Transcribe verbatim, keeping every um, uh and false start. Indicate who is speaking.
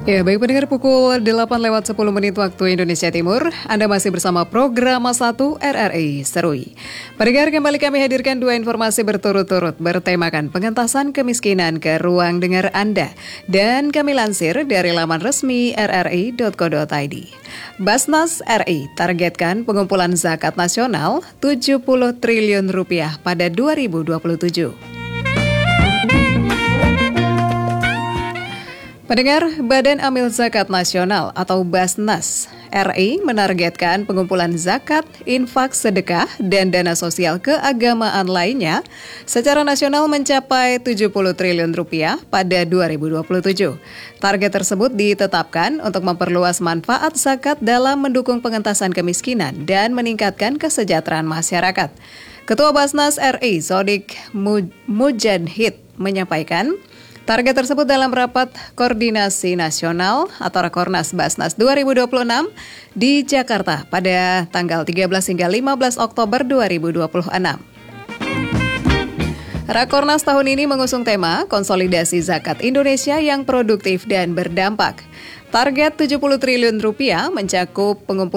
Speaker 1: Ya, baik pendengar, pukul delapan lewat sepuluh menit waktu Indonesia Timur. Anda masih bersama program satu R R I Serui. Pendengar, kembali kami hadirkan dua informasi berturut-turut bertemakan pengentasan kemiskinan ke ruang dengar Anda. Dan kami lansir dari laman resmi r r i dot co dot i d. Basnas R I targetkan pengumpulan zakat nasional tujuh puluh triliun rupiah pada dua ribu dua puluh tujuh. Pendengar, Badan Amil Zakat Nasional atau Basnas R I menargetkan pengumpulan zakat, infak, sedekah, dan dana sosial keagamaan lainnya secara nasional mencapai tujuh puluh triliun rupiah pada dua ribu dua puluh tujuh. Target tersebut ditetapkan untuk memperluas manfaat zakat dalam mendukung pengentasan kemiskinan dan meningkatkan kesejahteraan masyarakat. Ketua Basnas R I, Sodik Mujadhid, menyampaikan target tersebut dalam rapat koordinasi nasional atau Rakornas Basnas dua ribu dua puluh enam di Jakarta pada tanggal tiga belas hingga lima belas Oktober dua ribu dua puluh enam. Rakornas tahun ini mengusung tema konsolidasi zakat Indonesia yang produktif dan berdampak. Target tujuh puluh triliun rupiah mencakup pengumpulan